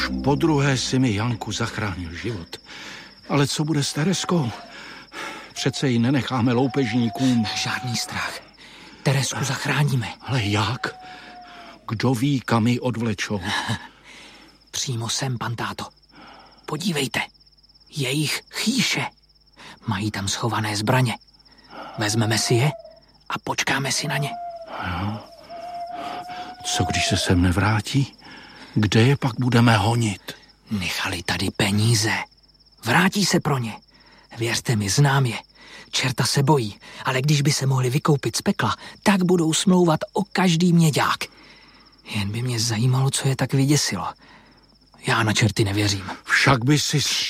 Už podruhé si mi, Janku, zachránil život. Ale co bude s Tereskou? Přece ji nenecháme loupežníkům. Žádný strach. Teresku zachráníme. Ale jak? Kdo ví, kam ji odvlečou? Přímo sem, pan táto. Podívejte. Jejich chýše. Mají tam schované zbraně. Vezmeme si je a počkáme si na ně. Jo. Co když se sem nevrátí? Kde je pak budeme honit? Nechali tady peníze. Vrátí se pro ně. Věřte mi, znám je. Čerta se bojí, ale když by se mohli vykoupit z pekla, tak budou smlouvat o každý měďák. Jen by mě zajímalo, co je tak vyděsilo. Já na čerty nevěřím. Však by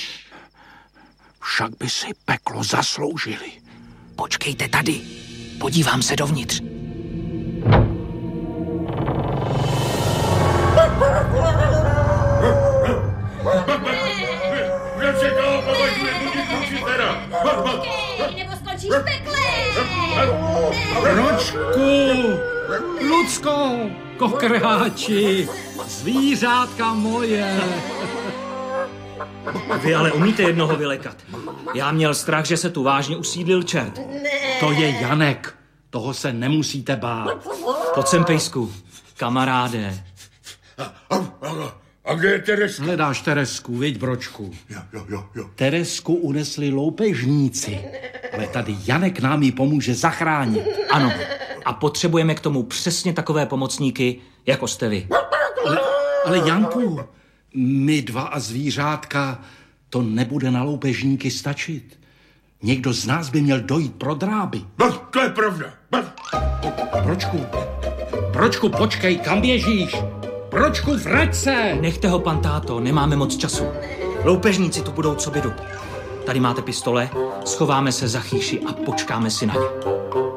si peklo zasloužili. Počkejte tady. Podívám se dovnitř. Nebo skončíš v pekle! Ročku! Lucko! Kokrháči! Zvířátka moje! Vy ale umíte jednoho vylekat. Já měl strach, že se tu vážně usídlil čert. To je Janek. Toho se nemusíte bát. Pojď sem, pejsku. Kamaráde. A kde je Tereska? Hledáš Teresku, viď, Bročku? Jo. Teresku unesli loupežníci, ale tady Janek nám ji pomůže zachránit. Ano. A potřebujeme k tomu přesně takové pomocníky, jako jste vy. Ale Janku, my dva a zvířátka, to nebude na loupežníky stačit. Někdo z nás by měl dojít pro dráby. To je pravda. Bročku, počkej, kam běžíš? Bročku, vrať se! Nechte ho, pan táto, nemáme moc času. Loupežníci tu budou co bydu. Tady máte pistole, schováme se za chýši a počkáme si na ně.